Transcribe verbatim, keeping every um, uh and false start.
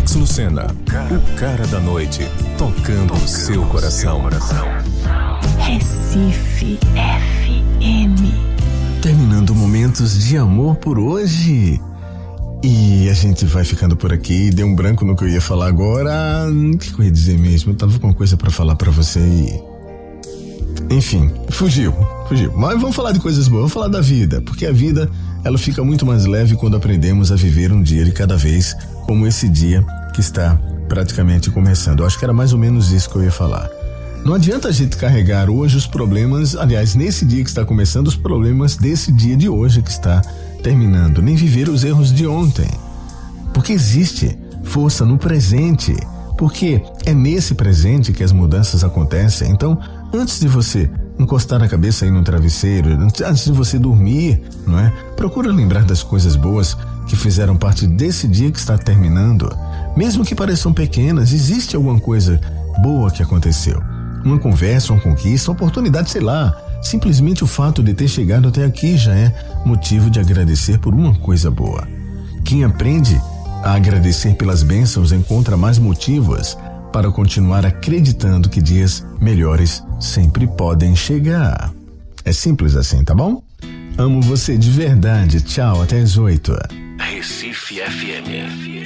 Alex Lucena, o cara da noite, tocando o seu coração. Recife F M. Terminando momentos de amor por hoje. E a gente vai ficando por aqui. Deu um branco no que eu ia falar agora. O que eu ia dizer mesmo? Eu tava com uma coisa pra falar pra você e... Enfim, fugiu, fugiu. Mas vamos falar de coisas boas, vamos falar da vida. Porque a vida, ela fica muito mais leve quando aprendemos a viver um dia de cada vez, como esse dia que está praticamente começando. Eu acho que era mais ou menos isso que eu ia falar. Não adianta a gente carregar hoje os problemas, aliás, nesse dia que está começando, os problemas desse dia de hoje que está terminando, nem viver os erros de ontem. Porque existe força no presente, porque é nesse presente que as mudanças acontecem. Então, antes de você encostar a cabeça aí no travesseiro, antes de você dormir, não é? Procura lembrar das coisas boas que fizeram parte desse dia que está terminando. Mesmo que pareçam pequenas, existe alguma coisa boa que aconteceu. Uma conversa, uma conquista, uma oportunidade, sei lá. Simplesmente o fato de ter chegado até aqui já é motivo de agradecer por uma coisa boa. Quem aprende a agradecer pelas bênçãos encontra mais motivos para continuar acreditando que dias melhores sempre podem chegar. É simples assim, tá bom? Amo você de verdade. Tchau, até as oito. Recife F M.